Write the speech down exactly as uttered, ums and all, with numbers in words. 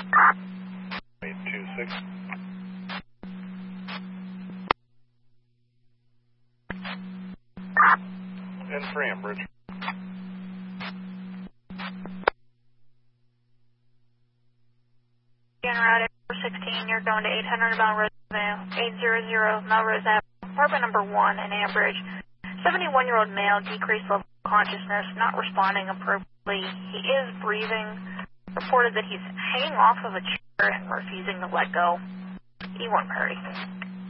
eight two six. And for Ambridge. In route four sixteen, you're going to eight hundred Melrose Avenue, eight hundred Melrose Avenue, apartment number one in Ambridge. seventy-one-year-old male, decreased level of consciousness, not responding appropriately. He is breathing. Reported that he's hanging off of a chair and refusing to let go. E one Perry.